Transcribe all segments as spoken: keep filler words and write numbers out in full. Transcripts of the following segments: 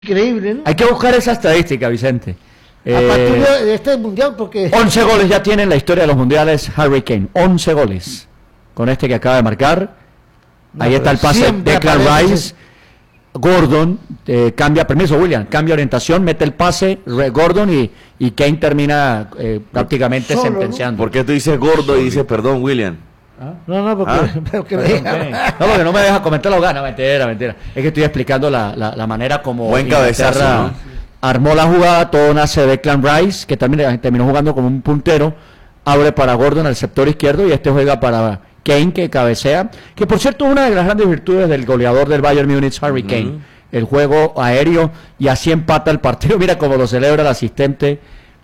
Increíble, ¿no? Hay que buscar esa estadística, Vicente. A Eh, partir de este mundial, porque... once goles ya tiene en la historia de los mundiales Harry Kane. once goles. Con este que acaba de marcar. No, Ahí está el pase de siempre Declan aparece Rice. Gordon eh, cambia, permiso William, cambia orientación, mete el pase, Re- Gordon y, y Kane termina eh, prácticamente Solo, sentenciando. ¿Por qué tú dices gordo y dices perdón, William? No, no, porque... ¿Ah? porque me Perdón, deja- Kane. No, porque no me deja comentar los ganas, mentira, mentira. Es que estoy explicando la, la, la manera como Buen cabezazo, Inglaterra ¿no? armó la jugada, todo nace de Declan Rice, que también terminó jugando como un puntero, abre para Gordon al sector izquierdo y este juega para Kane, que cabecea, que por cierto una de las grandes virtudes del goleador del Bayern Múnich, Harry Kane, Ujú. el juego aéreo, y así empata el partido. Mira cómo lo celebra el asistente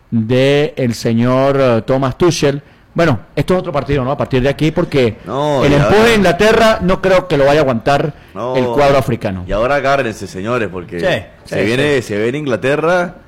del señor eh, Thomas Tuchel. Bueno, esto es otro partido, ¿no? A partir de aquí, porque No, el ya- empuje de Inglaterra no creo que lo vaya a aguantar No. el cuadro africano. Y ahora agárrense, señores, porque Sí, se sí, viene, se viene Inglaterra,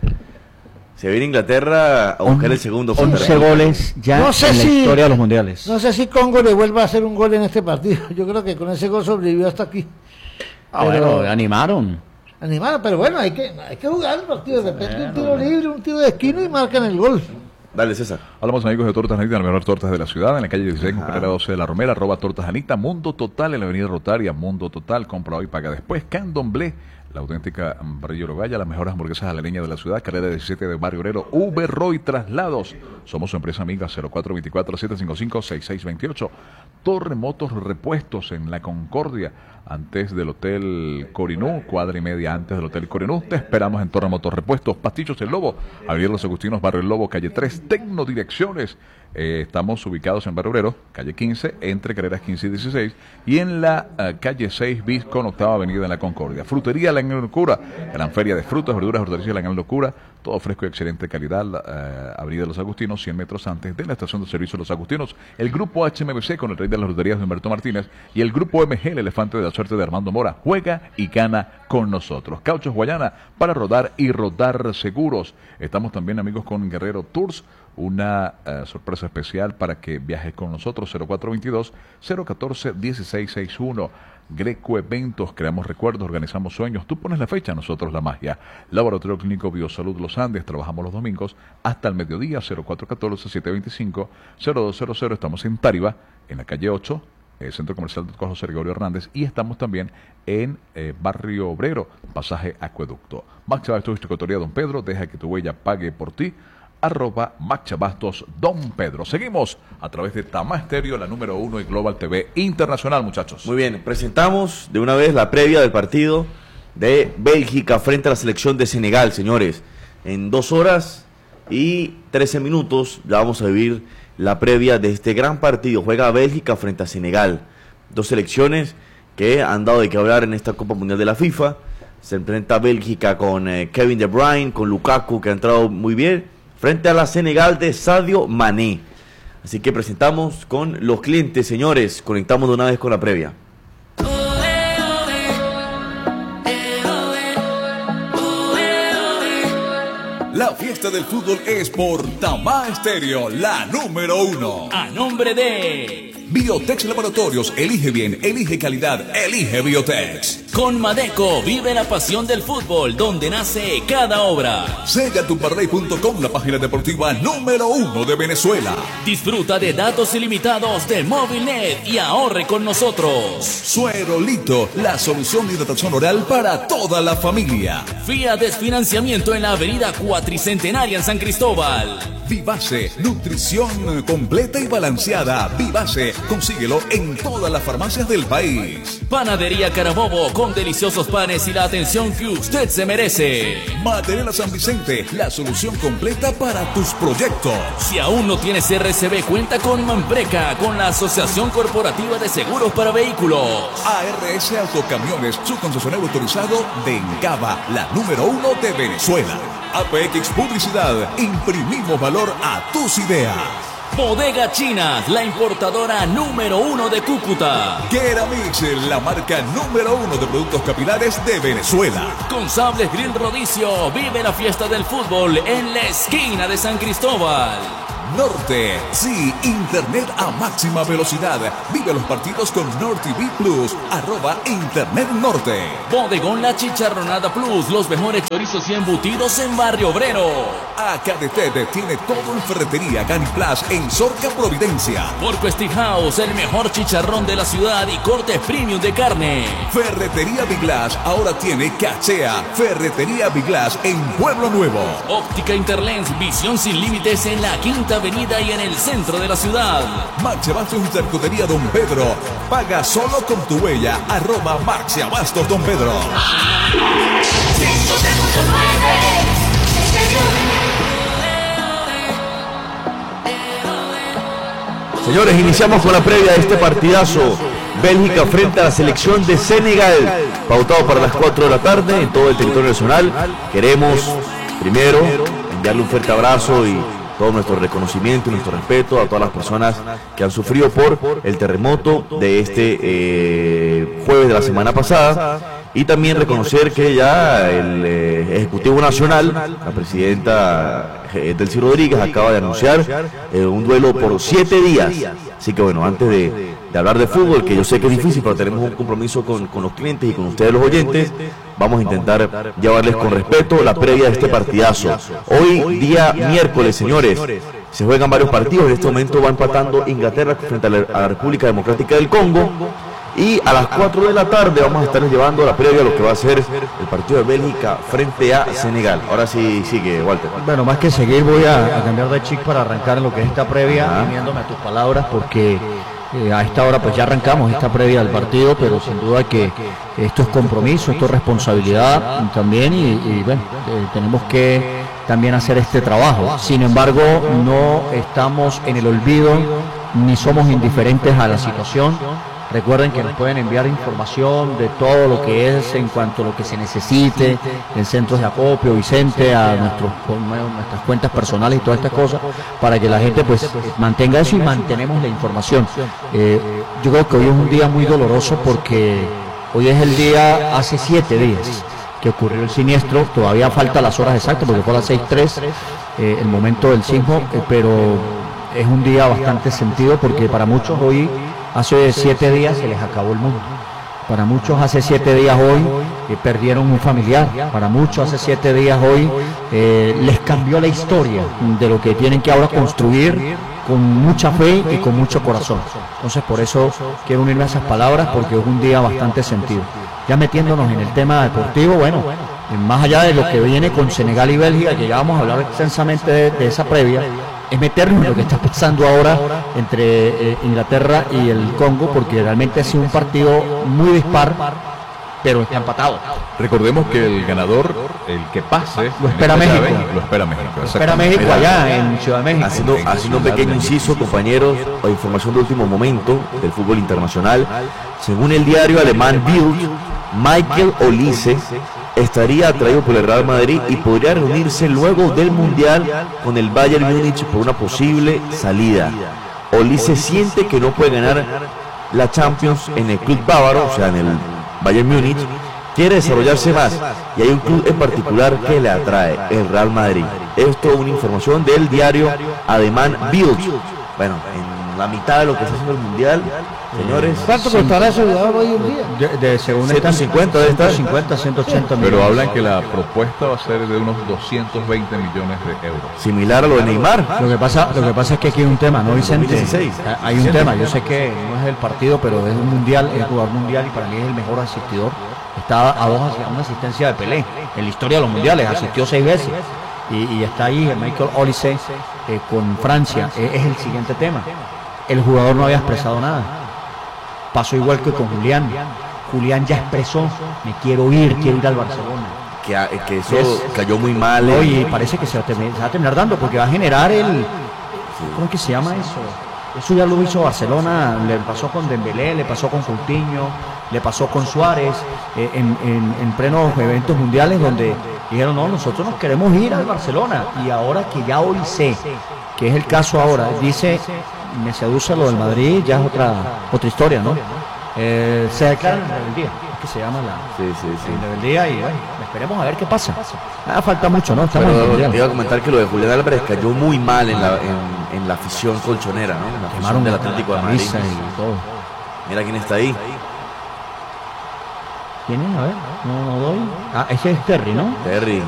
se viene Inglaterra a buscar el segundo once contra- goles ya No sé en la si- historia de los mundiales. No sé si Congo le vuelva a hacer un gol en este partido. Yo creo que con ese gol sobrevivió hasta aquí. Ah, Pero- bueno, animaron. Animada, pero bueno, hay que, hay que jugar el partido. De repente un tiro libre, un tiro de esquina y marcan el gol. Dale, César. Hablamos, amigos, de Tortas Anita, las mejores tortas de la ciudad, en la calle dieciséis, con carrera doce de la Romera, arroba Tortas Anita, Mundo Total, en la avenida Rotaria, Mundo Total, compra hoy, paga después, Candomblé, la auténtica parrilla uruguaya, las mejores hamburguesas a la leña de la ciudad, carrera diecisiete de Barrio Obrero, Uber Roy Traslados, somos su empresa amiga, cero cuatro dos cuatro, siete cinco cinco, seis seis dos ocho, Torre Motos Repuestos en La Concordia, antes del Hotel Corinú, cuadra y media antes del Hotel Corinú. Te esperamos en Torre Motos Repuestos, Pastillos El Lobo, Avenida Los Agustinos, Barrio El Lobo, calle tres, Tecnodirecciones. Eh, estamos ubicados en Barrio Obrero, calle quince, entre carreras quince y dieciséis, y en la uh, calle seis bis con octava avenida en La Concordia. Frutería La Gran Locura, gran feria de frutas, verduras, hortalizas La Gran Locura, todo fresco y excelente calidad, uh, avenida Los Agustinos, cien metros antes de la estación de servicio Los Agustinos. El grupo H M B C con el rey de las loterías de Humberto Martínez y el grupo M G, el elefante de la suerte de Armando Mora. Juega y gana con nosotros. Cauchos Guayana, para rodar y rodar seguros. Estamos también, amigos, con Guerrero Tours, una uh, sorpresa especial para que viajes con nosotros. Cero cuatro dos dos, cero uno cuatro, uno seis seis uno. Greco Eventos, creamos recuerdos, organizamos sueños, tú pones la fecha, nosotros la magia. Laboratorio Clínico Biosalud Los Andes, trabajamos los domingos hasta el mediodía. Cero cuatro uno cuatro, siete dos cinco, cero dos cero cero. Estamos en Táriba, en la calle ocho, eh, Centro Comercial de José Gregorio Hernández, y estamos también en eh, Barrio Obrero, pasaje Acueducto. Max Bastos, Tutoría Don Pedro, deja que tu huella pague por ti, arroba Max Bastos Don Pedro. Seguimos a través de Tamá Estéreo, la número uno, y Global T V Internacional, muchachos. Muy bien, presentamos de una vez la previa del partido de Bélgica frente a la selección de Senegal, señores. En dos horas y trece minutos ya vamos a vivir la previa de este gran partido. Juega Bélgica frente a Senegal. Dos selecciones que han dado de qué hablar en esta Copa Mundial de la FIFA. Se enfrenta Bélgica con eh, Kevin De Bruyne, con Lukaku, que ha entrado muy bien, frente a la Senegal de Sadio Mané. Así que presentamos con los clientes, señores. Conectamos de una vez con la previa. La fiesta del fútbol es por Tamá Estéreo, la número uno. A nombre de Biotex Laboratorios, elige bien, elige calidad, elige Biotex. Con Madeco, vive la pasión del fútbol, donde nace cada obra. Sega Tumbarrey punto com, la página deportiva número uno de Venezuela. Disfruta de datos ilimitados de Movilnet y ahorre con nosotros. Suerolito, la solución de hidratación oral para toda la familia. Fiat Desfinanciamiento en la avenida Cuatricentenaria en San Cristóbal. Vivace, nutrición completa y balanceada. Vivace, consíguelo en todas las farmacias del país. Panadería Carabobo, con deliciosos panes y la atención que usted se merece. Material San Vicente, la solución completa para tus proyectos. Si aún no tienes R C B, cuenta con Mampreca, con la Asociación Corporativa de Seguros para Vehículos. A R S Autocamiones, su concesionario autorizado de Encaba, la número uno de Venezuela. A P X Publicidad, imprimimos valor a tus ideas. Bodega China, la importadora número uno de Cúcuta. Keramix, la marca número uno de productos capilares de Venezuela. Con Sables Grill Rodicio, vive la fiesta del fútbol en la esquina de San Cristóbal. Norte. Sí, internet a máxima velocidad. Vive los partidos con Norte T V Plus. Arroba Internet Norte. Bodegón La Chicharronada Plus, los mejores chorizos y embutidos en Barrio Obrero. Acadetep tiene todo en ferretería Caniplas en Sorca, Providencia. Porco Steakhouse, el mejor chicharrón de la ciudad y cortes premium de carne. Ferretería Biglass ahora tiene cachea. Ferretería Biglass en Pueblo Nuevo. Óptica Interlens, visión sin límites en la Quinta Avenida y en el centro de la ciudad. Maxi Abastos y Charcutería Don Pedro. Paga solo con tu huella. Arroba Maxi Abastos Don Pedro. Señores, iniciamos con la previa de este partidazo. Bélgica frente a la selección de Senegal, pautado para las cuatro de la tarde en todo el territorio nacional. Queremos primero enviarle un fuerte abrazo y todo nuestro reconocimiento y nuestro respeto a todas las personas que han sufrido por el terremoto de este eh, jueves de la semana pasada, y también reconocer que ya el eh, Ejecutivo Nacional, la presidenta eh, Delcy Rodríguez, acaba de anunciar eh, un duelo por siete días. Así que bueno, antes de, de hablar de fútbol, que yo sé que es difícil, pero tenemos un compromiso con, con los clientes y con ustedes los oyentes, vamos a intentar llevarles con respeto la previa de este partidazo. Hoy, día miércoles, señores, se juegan varios partidos. En este momento va empatando Inglaterra frente a la, a la República Democrática del Congo. Y a las cuatro de la tarde vamos a estar llevando la previa a lo que va a ser el partido de Bélgica frente a Senegal. Ahora sí sigue, Walter. Bueno, más que seguir voy a, a cambiar de chip para arrancar en lo que es esta previa, Ajá. uniéndome a tus palabras, porque eh, a esta hora pues ya arrancamos esta previa del partido, pero sin duda que esto es compromiso, esto es responsabilidad también, y, y bueno, eh, tenemos que también hacer este trabajo. Sin embargo, no estamos en el olvido ni somos indiferentes a la situación. Recuerden que nos pueden enviar información de todo lo que es en cuanto a lo que se necesite en centros de acopio, Vicente, a nuestros, nuestras cuentas personales y todas estas cosas, para que la gente pues mantenga eso y mantenemos la información. Eh, yo creo que hoy es un día muy doloroso porque hoy es el día, hace siete días que ocurrió el siniestro. Todavía falta las horas exactas porque fue a las seis tres eh, el momento del sismo, eh, pero es un día bastante sentido porque para muchos hoy, hace siete días se les acabó el mundo. Para muchos hace siete días hoy eh, perdieron un familiar. Para muchos hace siete días hoy eh, les cambió la historia de lo que tienen que ahora construir con mucha fe y con mucho corazón. Entonces por eso quiero unirme a esas palabras porque es un día bastante sentido. Ya metiéndonos en el tema deportivo, bueno, más allá de lo que viene con Senegal y Bélgica, que ya vamos a hablar extensamente de, de esa previa, es meternos en lo que está pasando ahora entre eh, Inglaterra y el Congo, porque realmente ha sido un partido muy dispar, pero está empatado. Recordemos que el ganador, el que pase, Lo espera en esta México. llave, lo espera México. Lo espera México allá en Ciudad de México. Haciendo, haciendo un pequeño inciso, compañeros, o información de último momento del fútbol internacional. Según el diario alemán Bild, Michael Olise estaría atraído por el Real Madrid y podría reunirse luego del Mundial con el Bayern Múnich por una posible salida. Olise siente que no puede ganar la Champions en el club bávaro, o sea, en el Bayern Múnich. Quiere desarrollarse más y hay un club en particular que le atrae, el Real Madrid. Esto es una información del diario alemán Bild. Bueno, en la mitad de lo que está haciendo el Mundial, señores. ¿Cuánto costará ese jugador hoy en día? De, de, según ciento cincuenta debe estar. ciento cincuenta, ciento ochenta millones. Pero hablan que la propuesta va a ser de unos doscientos veinte millones de euros. Similar a lo de Neymar. Lo que pasa, lo que pasa es que aquí hay un tema, ¿no, Vicente? dos mil dieciséis. Hay un tema, yo sé que no es el partido, pero es un mundial, es jugador mundial y para mí es el mejor asistidor. Está a dos a una asistencia de Pelé. En la historia de los mundiales asistió seis veces. Y, y está ahí Michael Olise eh, con Francia. Eh, es el siguiente tema. El jugador no había expresado nada. Pasó igual que con Julián. Julián ya expresó, me quiero ir, quiero ir al Barcelona. Que, que eso Es- cayó muy mal. No, eh. y parece que se va, a terminar, se va a terminar dando porque va a generar el... ¿Cómo es que se llama eso? Eso ya lo hizo Barcelona, le pasó con Dembélé, le pasó con Coutinho, le pasó con Suárez, eh, en, en, en plenos eventos mundiales donde dijeron, no, nosotros nos queremos ir al Barcelona. Y ahora que ya hoy sé, que es el caso ahora, dice, me seduce lo del Madrid, ya es otra, otra historia, ¿no? Eh, se declaran en rebeldía, es que se llama la... Sí, sí, sí. En rebeldía y bueno, esperemos a ver qué pasa. Ah, falta mucho, ¿no? Estamos en el Pero Mundial. te iba a comentar que lo de Julián Álvarez cayó muy mal en la, en, en la afición colchonera, ¿no? En la afición Quemaron del la Atlético de Madrid. camisa y todo. Mira quién está ahí. ¿Quién es? A ver, no, no doy. Ah, ese es Terry, ¿no? Terry.